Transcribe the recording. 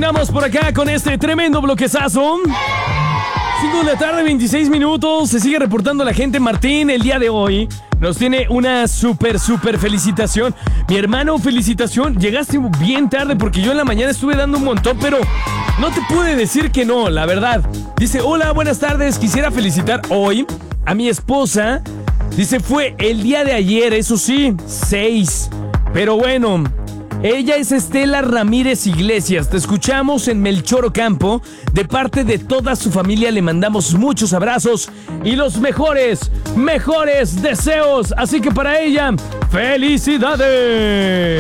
terminamos por acá con este tremendo bloquezazo. 5 de la tarde, 26 minutos. Se sigue reportando la gente. Martín, el día de hoy nos tiene una súper felicitación. Mi hermano, felicitación. Llegaste bien tarde porque yo en la mañana estuve dando un montón, pero no te pude decir que no, la verdad. Dice, hola, buenas tardes. Quisiera felicitar hoy a mi esposa. Dice, fue el día de ayer, eso sí, 6. Pero bueno, ella es Estela Ramírez Iglesias. Te escuchamos en Melchor Ocampo. De parte de toda su familia le mandamos muchos abrazos y los mejores deseos. Así que para ella, ¡felicidades!